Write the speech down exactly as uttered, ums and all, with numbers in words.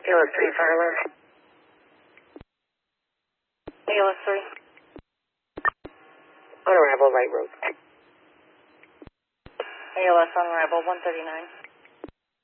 A L S three, fire alarm. A L S three. On arrival, right road. A L S on arrival, one thirty-nine.